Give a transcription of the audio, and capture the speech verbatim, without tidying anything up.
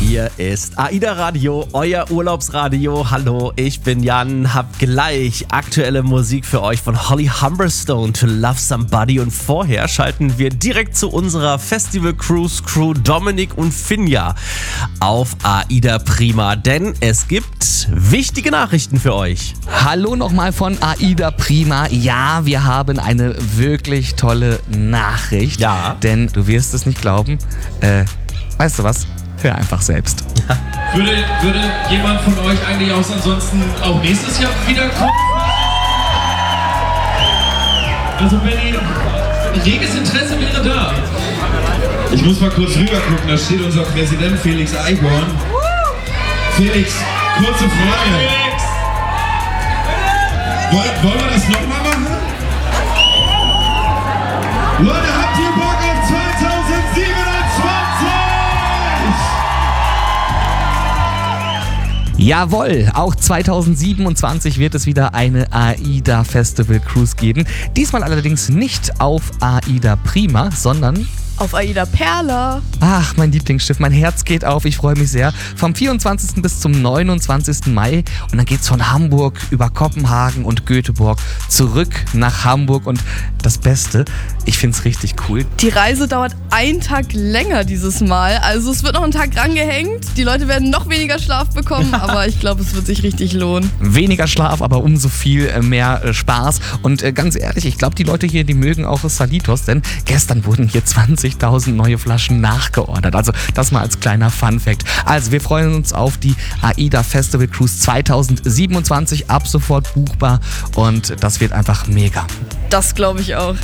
Hier ist AIDA Radio, euer Urlaubsradio. Hallo, ich bin Jan, hab gleich aktuelle Musik für euch von Holly Humberstone, To Love Somebody. Und vorher schalten wir direkt zu unserer Festival Cruise Crew Dominik und Finja auf AIDA Prima, denn es gibt wichtige Nachrichten für euch. Hallo nochmal von AIDA Prima. Ja, wir haben eine wirklich tolle Nachricht. Ja. Denn du wirst es nicht glauben. Äh, weißt du was? Hör einfach selbst. Ja. Würde, würde jemand von euch eigentlich auch ansonsten auch nächstes Jahr wiederkommen? Also wenn ihr reges Interesse wäre da. Ich muss mal kurz rüber gucken, da steht unser Präsident Felix Eichhorn. Felix, kurze Frage. Felix. Wollen, wollen wir das nochmal machen? Leute, habt ihr Bock auf zwanzig siebenundzwanzig? Jawohl, auch zwanzig siebenundzwanzig wird es wieder eine AIDA Festival Cruise geben. Diesmal allerdings nicht auf AIDA Prima, sondern auf AIDA Perla. Ach, mein Lieblingsschiff, mein Herz geht auf, ich freue mich sehr. Vom vierundzwanzigsten bis zum neunundzwanzigsten Mai und dann geht's von Hamburg über Kopenhagen und Göteborg zurück nach Hamburg und das Beste, ich find's richtig cool. Die Reise dauert einen Tag länger dieses Mal, also es wird noch ein Tag rangehängt. Die Leute werden noch weniger Schlaf bekommen, aber ich glaube, es wird sich richtig lohnen. Weniger Schlaf, aber umso viel mehr Spaß und ganz ehrlich, ich glaube, die Leute hier, die mögen auch Salitos, denn gestern wurden hier zwanzigtausend neue Flaschen nachgeordert. Also das mal als kleiner Funfact. Also wir freuen uns auf die AIDA Festival Cruise zwanzig siebenundzwanzig, ab sofort buchbar und das wird einfach mega. Das glaube ich auch.